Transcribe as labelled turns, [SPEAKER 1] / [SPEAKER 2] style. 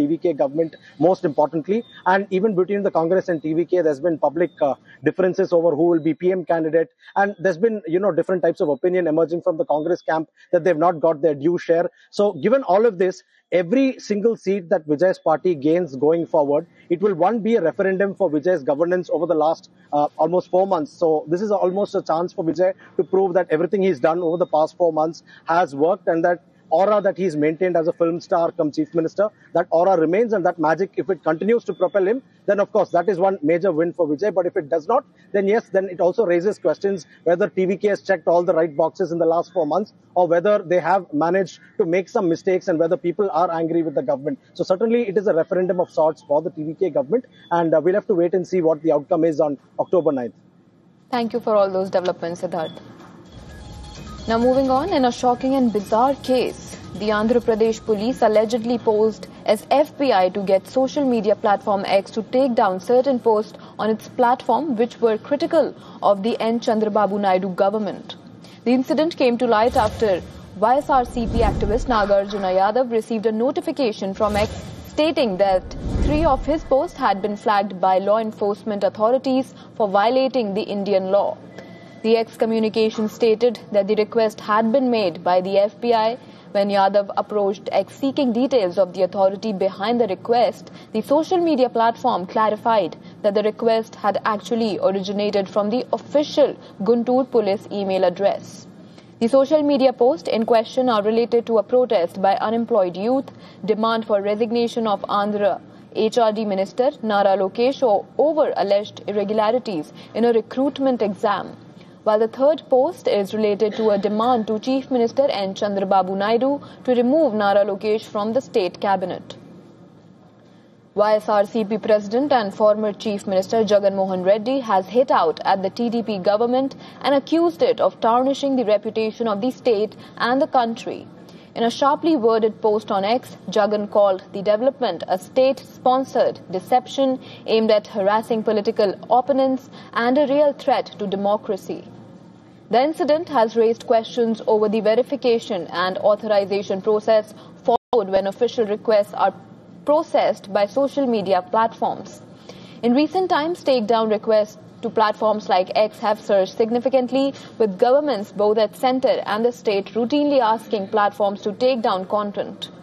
[SPEAKER 1] TVK government most importantly. And even between the Congress and TVK, there's been public differences over who will be PM candidate. And there's been, different types of opinion emerging from the Congress camp that they've not got their due share. So given all of this, every single seat that Vijay's party gains going forward, it will be a referendum for Vijay's governance over the last almost 4 months. So this is almost a chance for Vijay to prove that everything he's done over the past 4 months has worked, and that aura that he's maintained as a film star come chief minister, that aura remains, and that magic, if it continues to propel him, then of course that is one major win for Vijay. But if it does not, then yes, then it also raises questions whether TVK has checked all the right boxes in the last 4 months, or whether they have managed to make some mistakes, and whether people are angry with the government. So certainly it is a referendum of sorts for the TVK government, and we'll have to wait and see what the outcome is on October 9th.
[SPEAKER 2] Thank you for all those developments, Siddharth. Now moving on, in a shocking and bizarre case, the Andhra Pradesh police allegedly posed as FBI to get social media platform X to take down certain posts on its platform which were critical of the N. Chandrababu Naidu government. The incident came to light after YSRCP activist Nagarjuna Yadav received a notification from X stating that 3 of his posts had been flagged by law enforcement authorities for violating the Indian law. The X-communication stated that the request had been made by the FBI. When Yadav approached X seeking details of the authority behind the request, the social media platform clarified that the request had actually originated from the official Guntur police email address. The social media posts in question are related to a protest by unemployed youth, demand for resignation of Andhra HRD Minister Nara Lokesh over alleged irregularities in a recruitment exam, while the third post is related to a demand to Chief Minister N. Chandrababu Naidu to remove Nara Lokesh from the state cabinet. YSRCP President and former Chief Minister Jagan Mohan Reddy has hit out at the TDP government and accused it of tarnishing the reputation of the state and the country. In a sharply worded post on X, Jagan called the development a state-sponsored deception aimed at harassing political opponents and a real threat to democracy. The incident has raised questions over the verification and authorization process followed when official requests are processed by social media platforms. In recent times, takedown requests to platforms like X have surged significantly, with governments both at center and the state routinely asking platforms to take down content.